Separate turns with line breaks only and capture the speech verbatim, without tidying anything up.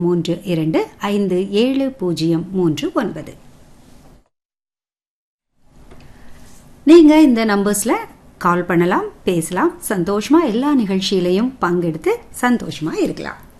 மூன்று இரண்டு ஐந்து ஏழு பூஜ்ஜியம் மூன்று ஒன்பது. நீங்க இந்த நம்பர்ஸ்ல கால் பண்ணலாம், பேசலாம், சந்தோஷமா எல்லா நிகழ்ச்சியிலையும் பங்கெடுத்து சந்தோஷமா இருக்கலாம்.